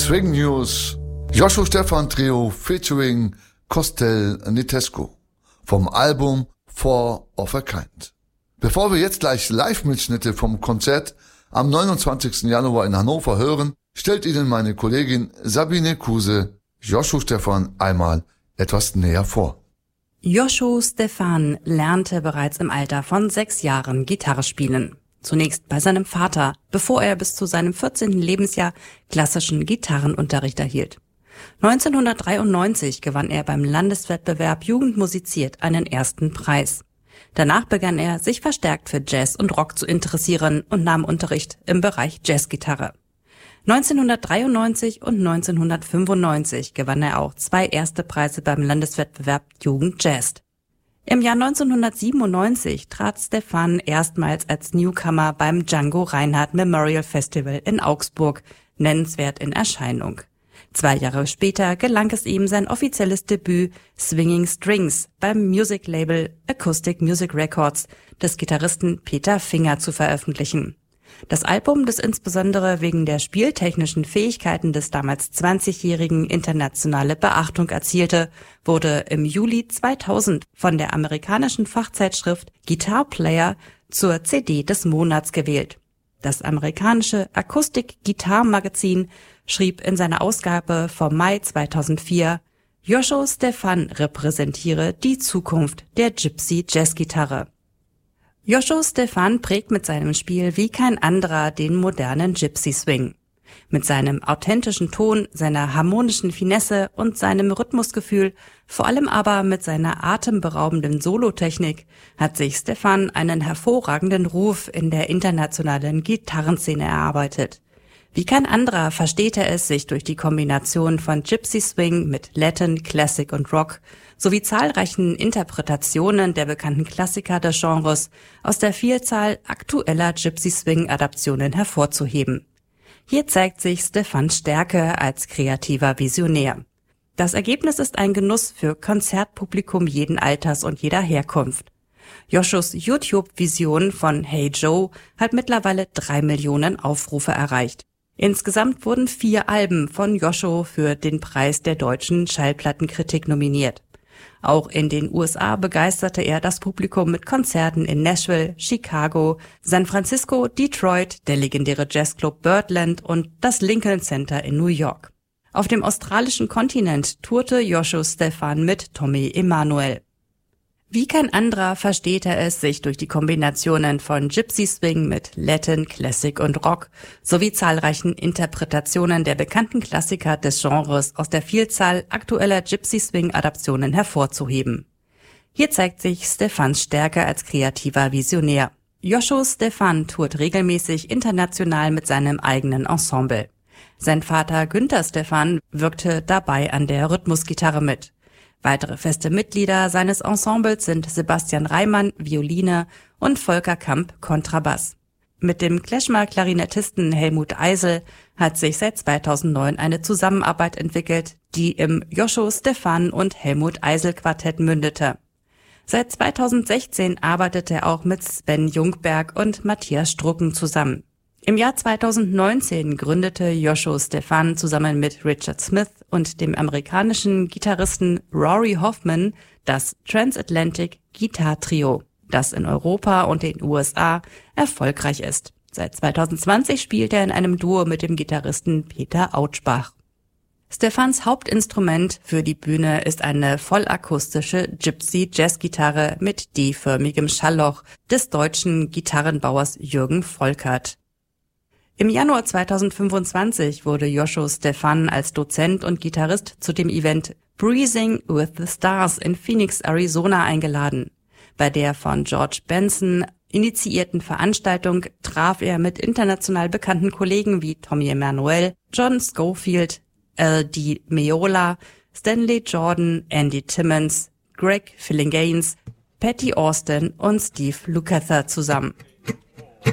Swing News. Joshua Stefan Trio featuring Costel Nitesco vom Album Four of a Kind. Bevor wir jetzt gleich Live-Mitschnitte vom Konzert am 29. Januar in Hannover hören, stellt Ihnen meine Kollegin Sabine Kuse Joshua Stefan einmal etwas näher vor. Joshua Stefan lernte bereits im Alter von 6 Jahren Gitarre spielen. Zunächst bei seinem Vater, bevor er bis zu seinem 14. Lebensjahr klassischen Gitarrenunterricht erhielt. 1993 gewann er beim Landeswettbewerb Jugend musiziert einen ersten Preis. Danach begann er, sich verstärkt für Jazz und Rock zu interessieren und nahm Unterricht im Bereich Jazzgitarre. 1993 und 1995 gewann er auch 2 erste Preise beim Landeswettbewerb Jugend Jazz. Im Jahr 1997 trat Stefan erstmals als Newcomer beim Django Reinhardt Memorial Festival in Augsburg nennenswert in Erscheinung. 2 Jahre später gelang es ihm, sein offizielles Debüt Swinging Strings beim Music-Label Acoustic Music Records des Gitarristen Peter Finger zu veröffentlichen. Das Album, das insbesondere wegen der spieltechnischen Fähigkeiten des damals 20-Jährigen internationale Beachtung erzielte, wurde im Juli 2000 von der amerikanischen Fachzeitschrift Guitar Player zur CD des Monats gewählt. Das amerikanische Akustik-Gitarre-Magazin schrieb in seiner Ausgabe vom Mai 2004, Joshua Stefan repräsentiere die Zukunft der Gypsy-Jazzgitarre. Joshua Stefan prägt mit seinem Spiel wie kein anderer den modernen Gypsy-Swing. Mit seinem authentischen Ton, seiner harmonischen Finesse und seinem Rhythmusgefühl, vor allem aber mit seiner atemberaubenden Solotechnik, hat sich Stefan einen hervorragenden Ruf in der internationalen Gitarrenszene erarbeitet. Wie kein anderer versteht er es, sich durch die Kombination von Gypsy Swing mit Latin, Classic und Rock sowie zahlreichen Interpretationen der bekannten Klassiker des Genres aus der Vielzahl aktueller Gypsy Swing-Adaptionen hervorzuheben. Hier zeigt sich Stefans Stärke als kreativer Visionär. Das Ergebnis ist ein Genuss für Konzertpublikum jeden Alters und jeder Herkunft. Joshuas YouTube-Vision von Hey Joe hat mittlerweile 3 Millionen Aufrufe erreicht. Insgesamt wurden 4 Alben von Joshua für den Preis der deutschen Schallplattenkritik nominiert. Auch in den USA begeisterte er das Publikum mit Konzerten in Nashville, Chicago, San Francisco, Detroit, der legendäre Jazzclub Birdland und das Lincoln Center in New York. Auf dem australischen Kontinent tourte Joshua Stefan mit Tommy Emmanuel. Wie kein anderer versteht er es, sich durch die Kombinationen von Gypsy Swing mit Latin, Classic und Rock sowie zahlreichen Interpretationen der bekannten Klassiker des Genres aus der Vielzahl aktueller Gypsy Swing-Adaptionen hervorzuheben. Hier zeigt sich Stefans Stärke als kreativer Visionär. Joshua Stefan tourt regelmäßig international mit seinem eigenen Ensemble. Sein Vater Günther Stefan wirkte dabei an der Rhythmusgitarre mit. Weitere feste Mitglieder seines Ensembles sind Sebastian Reimann, Violine und Volker Kamp, Kontrabass. Mit dem Klezmer-Klarinettisten Helmut Eisel hat sich seit 2009 eine Zusammenarbeit entwickelt, die im Joshua Stefan und Helmut Eisel Quartett mündete. Seit 2016 arbeitet er auch mit Sven Jungberg und Matthias Strucken zusammen. Im Jahr 2019 gründete Joshua Stefan zusammen mit Richard Smith und dem amerikanischen Gitarristen Rory Hoffman das Transatlantic Guitar Trio, das in Europa und den USA erfolgreich ist. Seit 2020 spielt er in einem Duo mit dem Gitarristen Peter Autschbach. Stefans Hauptinstrument für die Bühne ist eine vollakustische Gypsy-Jazzgitarre mit D-förmigem Schallloch des deutschen Gitarrenbauers Jürgen Volkert. Im Januar 2025 wurde Joshua Stefan als Dozent und Gitarrist zu dem Event Breezing with the Stars in Phoenix, Arizona eingeladen. Bei der von George Benson initiierten Veranstaltung traf er mit international bekannten Kollegen wie Tommy Emmanuel, John Scofield, L.D. Meola, Stanley Jordan, Andy Timmons, Greg Phillinganes, Patty Austin und Steve Lukather zusammen.